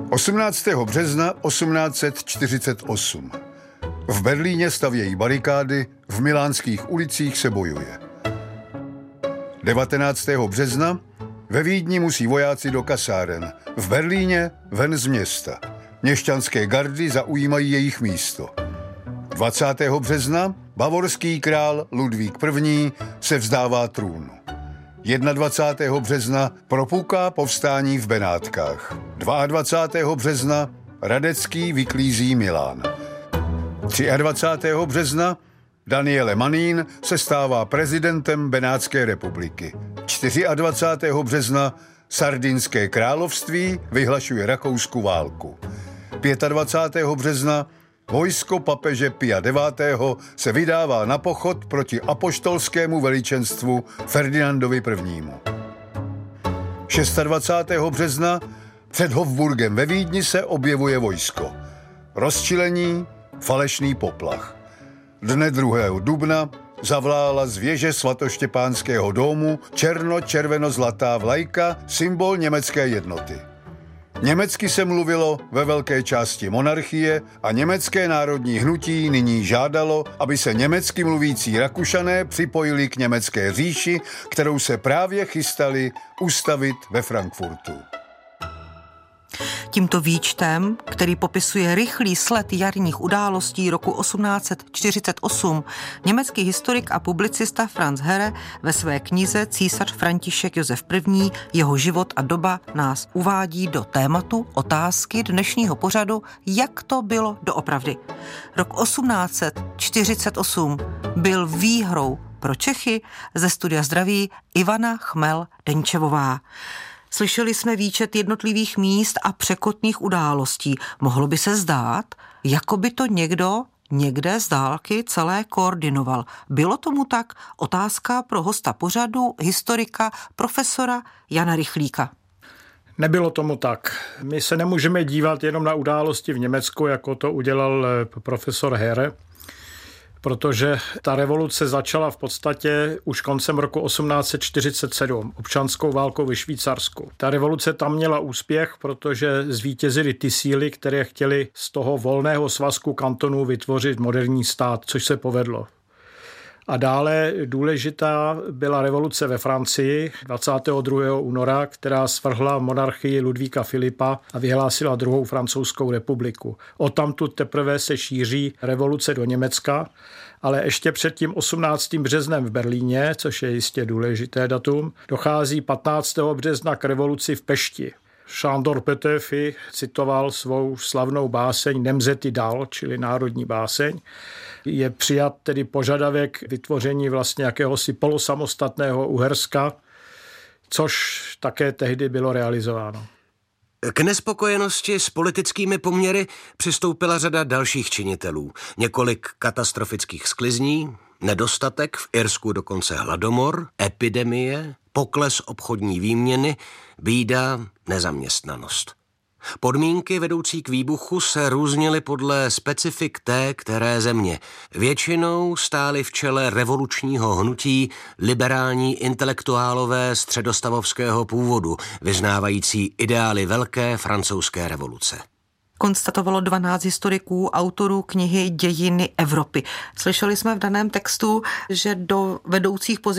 18. března 1848. V Berlíně stavějí barikády, v milánských ulicích se bojuje. 19. března ve Vídni musí vojáci do kasáren, v Berlíně ven z města. Měšťanské gardy zaujímají jejich místo. 20. března bavorský král Ludvík I. se vzdává trůnu. 21. března propuká povstání v Benátkách. 22. března Radecký vyklízí Milán. 23. března Daniele Manin se stává prezidentem Benátské republiky. 24. března Sardinské království vyhlašuje Rakousku válku. 25. března vojsko papeže Pia IX. Se vydává na pochod proti apoštolskému veličenstvu Ferdinandovi I. 26. března před Hofburgem ve Vídni se objevuje vojsko. Rozčilení, falešný poplach. Dne 2. dubna zavlála z věže svatoštěpánského domu černo-červeno-zlatá vlajka, symbol německé jednoty. Německy se mluvilo ve velké části monarchie a německé národní hnutí nyní žádalo, aby se německy mluvící Rakušané připojili k německé říši, kterou se právě chystali ustavit ve Frankfurtu. Tímto výčtem, který popisuje rychlý sled jarních událostí roku 1848, německý historik a publicista Franz Herre ve své knize Císař František Josef I. Jeho život a doba nás uvádí do tématu otázky dnešního pořadu, jak to bylo doopravdy. Rok 1848 byl výhrou pro Čechy. Ze studia zdraví Ivana Chmel-Denčevová. Slyšeli jsme výčet jednotlivých míst a překotných událostí. Mohlo by se zdát, jako by to někdo někde z dálky celé koordinoval. Bylo tomu tak? Otázka pro hosta pořadu, historika, profesora Jana Rychlíka. Nebylo tomu tak. My se nemůžeme dívat jenom na události v Německu, jako to udělal profesor Herre, protože ta revoluce začala v podstatě už koncem roku 1847, občanskou válkou ve Švýcarsku. Ta revoluce tam měla úspěch, protože zvítězily ty síly, které chtěly z toho volného svazku kantonů vytvořit moderní stát, což se povedlo. A dále důležitá byla revoluce ve Francii 22. února, která svrhla monarchii Ludvíka Filipa a vyhlásila druhou francouzskou republiku. Odtamtud teprve se šíří revoluce do Německa, ale ještě před tím 18. březnem v Berlíně, což je jistě důležité datum, dochází 15. března k revoluci v Pešti. Sándor Petőfi citoval svou slavnou báseň Nemzeti dal, čili národní báseň. Je přijat tedy požadavek vytvoření vlastně jakéhosi polosamostatného Uherska, což také tehdy bylo realizováno. K nespokojenosti s politickými poměry přistoupila řada dalších činitelů. Několik katastrofických sklizní, nedostatek, v Irsku dokonce hladomor, epidemie, pokles obchodní výměny, bída, nezaměstnanost. Podmínky vedoucí k výbuchu se různily podle specifik té které země. Většinou stály v čele revolučního hnutí liberální intelektuálové středostavovského původu, vyznávající ideály velké francouzské revoluce. Konstatovalo 12 historiků, autorů knihy Dějiny Evropy. Slyšeli jsme v daném textu, že do vedoucích pozic